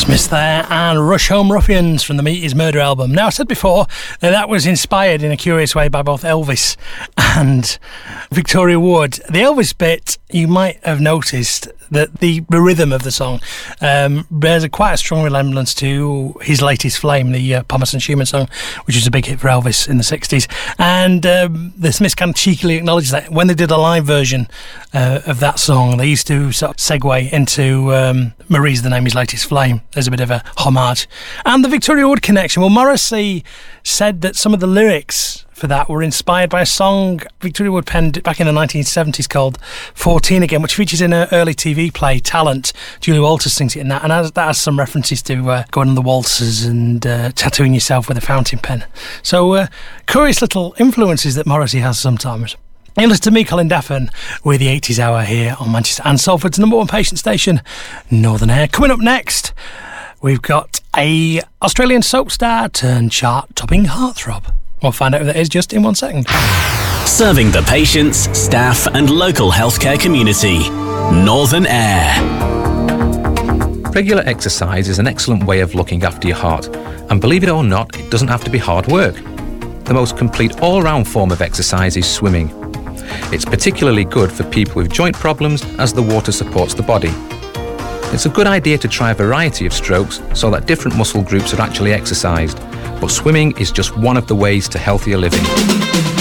There and Rush Home Ruffians from the Meat Is Murder album. Now, I said before that was inspired in a curious way by both Elvis and Victoria Wood. The Elvis bit, you might have noticed that the rhythm of the song bears quite a strong resemblance to his latest Flame, the Thomas and Schumann song, which was a big hit for Elvis in the 60s. And the Smiths kind of cheekily acknowledged that when they did a live version of that song, they used to sort of segue into Marie's the Name, his latest Flame. There's a bit of a homage. And the Victoria Wood connection. Well, Morrissey said that some of the lyrics for that were inspired by a song Victoria Wood penned back in the 1970s called 14 Again, which features in her early TV play Talent. Julie Walters sings it in that, and that has some references to going on the waltzes and tattooing yourself with a fountain pen. So curious little influences that Morrissey has sometimes. You listen to me, Colin Daffin, with the 80s Hour here on Manchester and Salford's number one patient station, Northern Air. Coming up next, we've got a Australian soap star turned chart-topping heartthrob. We'll find out who that is just in 1 second. Serving the patients, staff and local healthcare community. Northern Air. Regular exercise is an excellent way of looking after your heart, and believe it or not, it doesn't have to be hard work. The most complete all-round form of exercise is swimming. It's particularly good for people with joint problems as the water supports the body. It's a good idea to try a variety of strokes so that different muscle groups are actually exercised, but swimming is just one of the ways to healthier living.